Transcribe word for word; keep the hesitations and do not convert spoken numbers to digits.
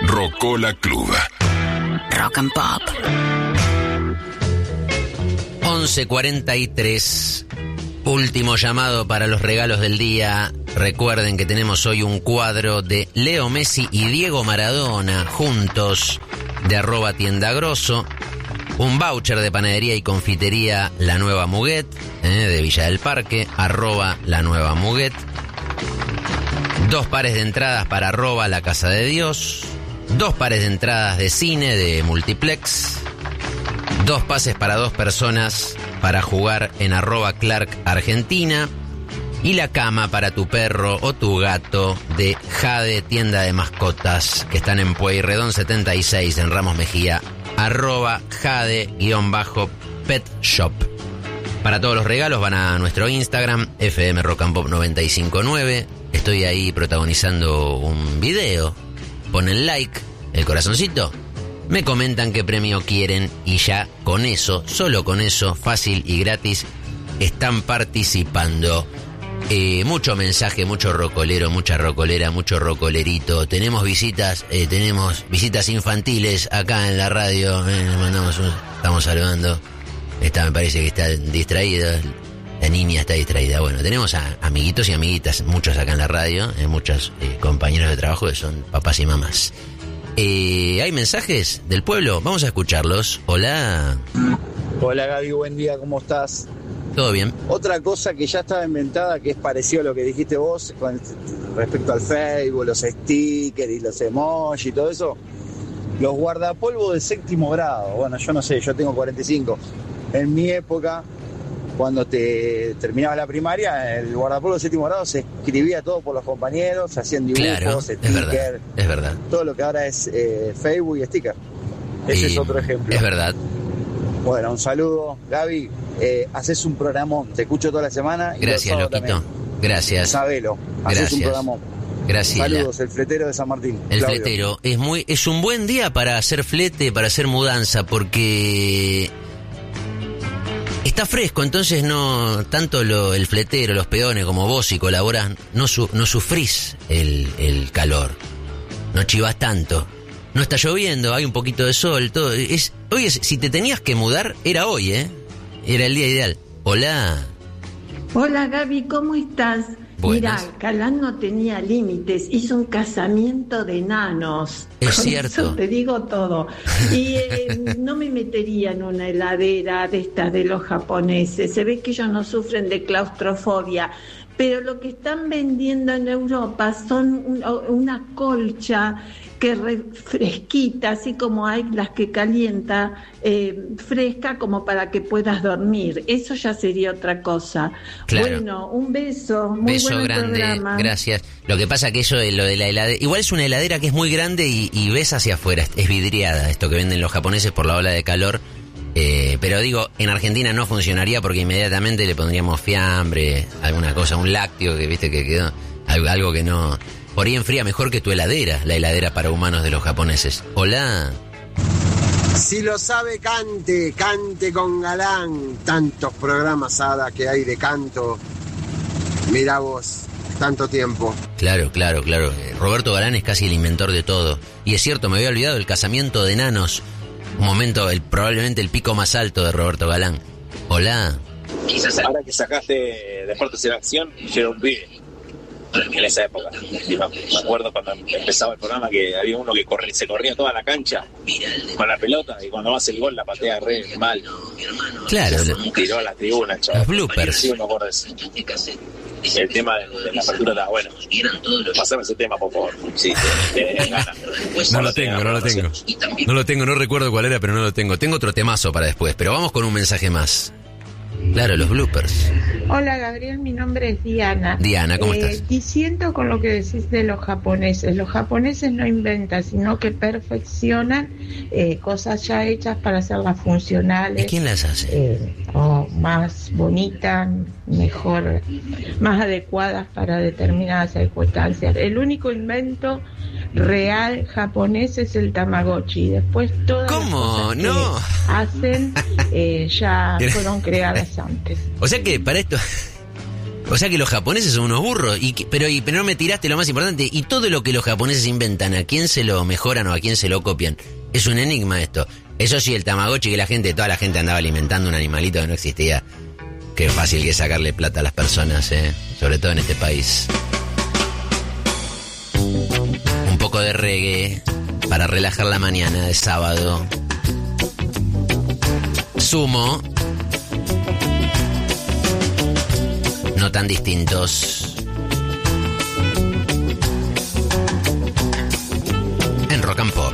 Rocola Club. Rock and Pop. once cuarenta y tres. Último llamado para los regalos del día. Recuerden que tenemos hoy un cuadro de Leo Messi y Diego Maradona juntos, de arroba tienda grosso. Un voucher de panadería y confitería La Nueva Muguet, eh, de Villa del Parque, arroba La Nueva Muguet. Dos pares de entradas para arroba La Casa de Dios. Dos pares de entradas de cine de Multiplex. Dos pases para dos personas para jugar en arroba Clark Argentina. Y la cama para tu perro o tu gato de Jade, tienda de mascotas, que están en Pueyrredón setenta y seis, en Ramos Mejía, arroba Jade-Pet Shop. Para todos los regalos van a nuestro Instagram, F M Rock and Pop noventa y cinco punto nueve. Estoy ahí protagonizando un video. Ponen like, el corazoncito, me comentan qué premio quieren y ya con eso, solo con eso, fácil y gratis, están participando. Eh, mucho mensaje, mucho rocolero, mucha rocolera, mucho rocolerito. Tenemos visitas, eh, tenemos visitas infantiles acá en la radio. Eh, le mandamos un, estamos saludando. Esta me parece que está distraída. La niña está distraída. Bueno, tenemos a amiguitos y amiguitas, muchos acá en la radio, eh, muchos eh, compañeros de trabajo que son papás y mamás. Eh, ¿Hay mensajes del pueblo? Vamos a escucharlos. Hola. Hola Gaby, buen día, ¿cómo estás? ¿Todo bien? Otra cosa que ya estaba inventada, que es parecido a lo que dijiste vos con respecto al Facebook, los stickers y los emojis y todo eso, los guardapolvos de séptimo grado. Bueno, yo no sé, yo tengo cuarenta y cinco. En mi época, cuando te terminaba la primaria, el guardapolvo de séptimo grado se escribía todo por los compañeros, se hacían dibujos, claro, stickers, es verdad, es verdad. Todo lo que ahora es eh, Facebook y sticker. Ese eh, es otro ejemplo. Es verdad. Bueno, un saludo, Gaby. Eh, haces un programón, te escucho toda la semana. Y gracias, Loquito. También. Gracias. Sabelo, haces gracias. un programón. Gracias. Saludos, el fletero de San Martín. El Claudio. fletero. Es muy, es un buen día para hacer flete, para hacer mudanza, porque está fresco, entonces no, tanto lo, el fletero, los peones como vos, si colaborás, no, su, no sufrís el, el calor. No chivás tanto. No está lloviendo, hay un poquito de sol, todo. Es, hoy es, si te tenías que mudar, era hoy, ¿eh? Era el día ideal. Hola. Hola Gaby, ¿cómo estás? Buenas. Mira, Calán no tenía límites, hizo un casamiento de enanos. Es Con cierto. Eso te digo todo. Y eh, no me metería en una heladera de estas de los japoneses. Se ve que ellos no sufren de claustrofobia. Pero lo que están vendiendo en Europa son un, una colcha que refresquita, así como hay las que calienta, eh, fresca como para que puedas dormir. Eso ya sería otra cosa. Claro. Bueno, un beso, muy beso buen grande, programa. Gracias. Lo que pasa que eso de lo de la heladera, igual es una heladera que es muy grande y, y ves hacia afuera, es vidriada, esto que venden los japoneses por la ola de calor. Eh, pero digo, en Argentina no funcionaría porque inmediatamente le pondríamos fiambre, alguna cosa, un lácteo que viste que quedó, algo, algo que no. Por ahí enfría mejor que tu heladera, la heladera para humanos de los japoneses. Hola. Si lo sabe, cante, cante con Galán. Tantos programas ahora que hay de canto. Mirá vos, tanto tiempo. Claro, claro, claro. Roberto Galán es casi el inventor de todo. Y es cierto, me había olvidado el casamiento de enanos. Un momento, el, probablemente el pico más alto de Roberto Galán. Hola. Ahora que sacaste Deportes en Acción, yo era un pibe en esa época. Y me, me acuerdo cuando empezaba el programa que había uno que corre, se corría toda la cancha con la pelota y cuando hace el gol la patea re mal. Claro. Tiró a la tribuna, chaval. Los bloopers. Sí, me acuerdo de eso. El tema de, de la apertura está bueno. Pasame ese tema, por favor. Sí, te, te gana. No lo tengo, no lo tengo. No lo tengo, no recuerdo cuál era, pero no lo tengo. Tengo otro temazo para después, pero vamos con un mensaje más. Claro, los bloopers. Hola Gabriel, mi nombre es Diana. Diana, ¿cómo eh, estás? Diciendo con lo que decís de los japoneses, los japoneses no inventan, sino que perfeccionan eh, cosas ya hechas para hacerlas funcionales. ¿Y quién las hace? Eh, o más bonitas, mejor, más adecuadas para determinadas circunstancias. El único invento real japonés es el Tamagotchi. Después todas ¿Cómo? las cosas No. que hacen eh, ya fueron creadas antes. O sea que para esto... O sea que los japoneses son unos burros, y que, pero, y, pero no me tiraste lo más importante, y todo lo que los japoneses inventan, ¿a quién se lo mejoran o a quién se lo copian? Es un enigma esto. Eso sí, el Tamagotchi, que la gente, toda la gente andaba alimentando un animalito que no existía. Qué fácil que es sacarle plata a las personas, ¿eh? Sobre todo en este país. Un poco de reggae para relajar la mañana de sábado. Sumo. No tan distintos. En Rock and Pop.